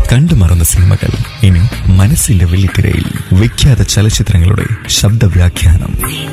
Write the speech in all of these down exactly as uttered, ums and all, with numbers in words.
കണ്ടു മറന്ന സിനിമകൾ ഇനി മനസ്സിന്റെ വെള്ളിത്തിരയിൽ. വിഖ്യാത ചലച്ചിത്രങ്ങളുടെ ശബ്ദവ്യാഖ്യാനം.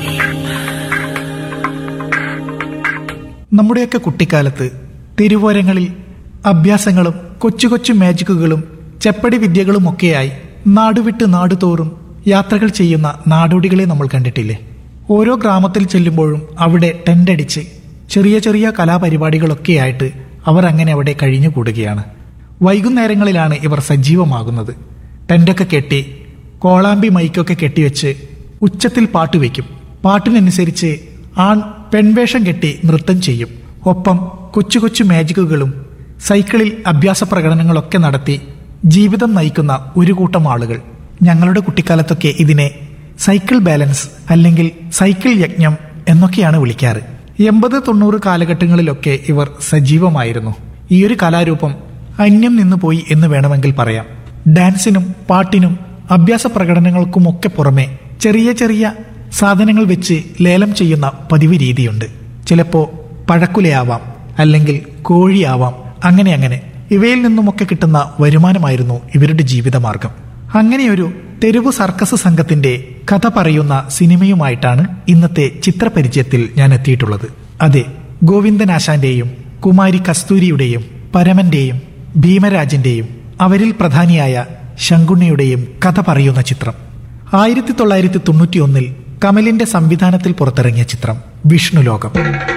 നമ്മുടെയൊക്കെ കുട്ടിക്കാലത്ത് തെരുവോരങ്ങളിൽ അഭ്യാസങ്ങളും കൊച്ചു കൊച്ചു മാജിക്കുകളും ചെപ്പടി വിദ്യകളുമൊക്കെയായി നാടുവിട്ട് നാടുതോറും യാത്രകൾ ചെയ്യുന്ന നാടോടികളെ നമ്മൾ കണ്ടിട്ടില്ലേ? ഓരോ ഗ്രാമത്തിൽ ചെല്ലുമ്പോഴും അവിടെ ടെൻ്റടിച്ച് ചെറിയ ചെറിയ കലാപരിപാടികളൊക്കെയായിട്ട് അവർ അങ്ങനെ അവിടെ കഴിഞ്ഞുകൂടുകയാണ്. വൈകുന്നേരങ്ങളിലാണ് ഇവർ സജീവമാകുന്നത്. ടെൻ്റൊക്കെ കെട്ടി കോളാമ്പി മൈക്കൊക്കെ കെട്ടിവെച്ച് ഉച്ചത്തിൽ പാട്ടുവെക്കും. പാട്ടിനനുസരിച്ച് ആൺ പെൺവേഷം കെട്ടി നൃത്തം ചെയ്യും. ഒപ്പം കൊച്ചു കൊച്ചു മാജിക്കുകളും സൈക്കിളിൽ അഭ്യാസ പ്രകടനങ്ങളൊക്കെ നടത്തി ജീവിതം നയിക്കുന്ന ഒരു കൂട്ടം ആളുകൾ. ഞങ്ങളുടെ കുട്ടിക്കാലത്തൊക്കെ ഇതിനെ സൈക്കിൾ ബാലൻസ് അല്ലെങ്കിൽ സൈക്കിൾ യജ്ഞം എന്നൊക്കെയാണ് വിളിക്കാറ്. എൺപത് തൊണ്ണൂറ് കാലഘട്ടങ്ങളിലൊക്കെ ഇവർ സജീവമായിരുന്നു. ഈയൊരു കലാരൂപം അന്യം നിന്നു പോയി എന്ന് വേണമെങ്കിൽ പറയാം. ഡാൻസിനും പാട്ടിനും അഭ്യാസ പ്രകടനങ്ങൾക്കുമൊക്കെ പുറമെ ചെറിയ ചെറിയ സാധനങ്ങൾ വെച്ച് ലേലം ചെയ്യുന്ന പതിവ് രീതിയുണ്ട്. ചിലപ്പോൾ പഴക്കുലയാവാം, അല്ലെങ്കിൽ കോഴിയാവാം. അങ്ങനെ അങ്ങനെ ഇവയിൽ നിന്നുമൊക്കെ കിട്ടുന്ന വരുമാനമായിരുന്നു ഇവരുടെ ജീവിതമാർഗം. അങ്ങനെയൊരു തെരുവ് സർക്കസ് സംഘത്തിന്റെ കഥ പറയുന്ന സിനിമയുമായിട്ടാണ് ഇന്നത്തെ ചിത്രപരിചയത്തിൽ ഞാൻ എത്തിയിട്ടുള്ളത്. അതെ, ഗോവിന്ദനാശാന്റെയും കുമാരി കസ്തൂരിയുടെയും പരമന്റെയും ഭീമരാജന്റെയും അവരിൽ പ്രധാനിയായ ശങ്കുണ്ണിയുടെയും കഥ പറയുന്ന ചിത്രം. ആയിരത്തി തൊള്ളായിരത്തി തൊണ്ണൂറ്റി ഒന്നിൽ കമലിന്റെ സംവിധാനത്തിൽ പുറത്തിറങ്ങിയ ചിത്രം വിഷ്ണുലോകം.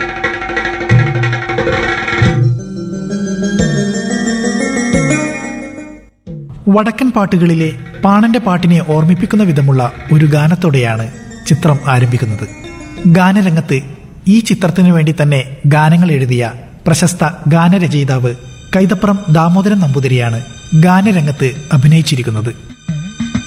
വടക്കൻ പാട്ടുകളിലെ പാണന്റെ പാട്ടിനെ ഓർമ്മിപ്പിക്കുന്ന വിധമുള്ള ഒരു ഗാനത്തോടെയാണ് ചിത്രം ആരംഭിക്കുന്നത്. ഗാനരംഗത്ത് ഈ ചിത്രത്തിനു വേണ്ടി തന്നെ ഗാനങ്ങൾ എഴുതിയ പ്രശസ്ത ഗാനരചയിതാവ് കൈതപ്രം ദാമോദരൻ നമ്പൂതിരിയാണ് ഗാനരംഗത്ത് അഭിനയിച്ചിരിക്കുന്നത്.